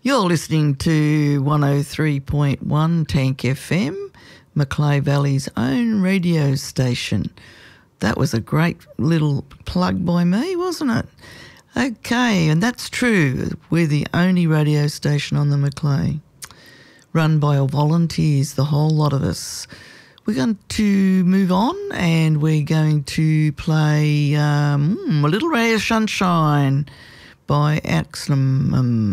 You're listening to 103.1 Tank FM, Macleay Valley's own radio station. That was a great little plug by me, wasn't it? Okay, and that's true. We're the only radio station on the Macleay, run by volunteers, the whole lot of us. We're going to move on and we're going to play A Little Ray of Sunshine by Axum.